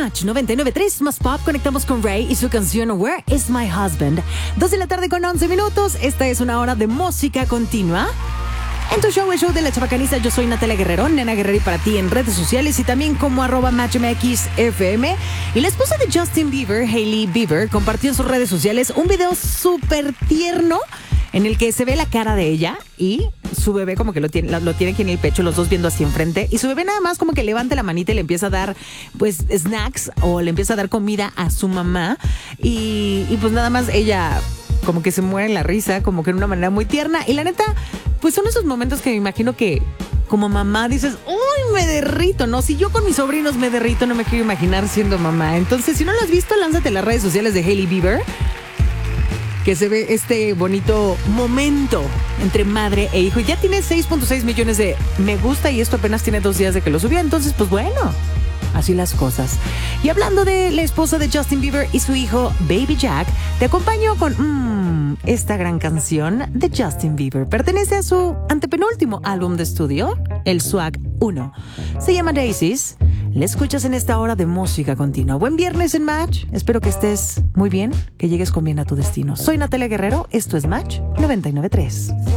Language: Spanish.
Match 99.3 más pop. Conectamos con Ray y su canción Where is my husband? 2 de la tarde con 11 minutos. Esta es una hora de música continua. En tu show, el show de la Chabacaniza, yo soy Natalia Guerrero, Nena Guerrero, y para ti en redes sociales y también como @MatchMXFM. Y la esposa de Justin Bieber, Hailey Bieber, compartió en sus redes sociales un video súper tierno en el que se ve la cara de ella y su bebé como que lo tiene aquí en el pecho, los dos viendo hacia enfrente, y su bebé nada más como que levanta la manita y le empieza a dar pues snacks o le empieza a dar comida a su mamá y pues nada más ella como que se muere en la risa, como que de una manera muy tierna. Y la neta, pues son esos momentos que me imagino que como mamá dices, ¡uy, me derrito! No, si yo con mis sobrinos me derrito, no me quiero imaginar siendo mamá. Entonces, si no lo has visto, lánzate a las redes sociales de Hailey Bieber, que se ve este bonito momento entre madre e hijo. Ya tiene 6.6 millones de me gusta y esto apenas tiene 2 días de que lo subió. Entonces, pues bueno, así las cosas. Y hablando de la esposa de Justin Bieber y su hijo Baby Jack, te acompaño con esta gran canción de Justin Bieber. Pertenece a su antepenúltimo álbum de estudio, el Swag 1. Se llama Daisies. Le escuchas en esta hora de música continua. Buen viernes en Match. Espero que estés muy bien, que llegues con bien a tu destino. Soy Natalia Guerrero. Esto es Match 99.3.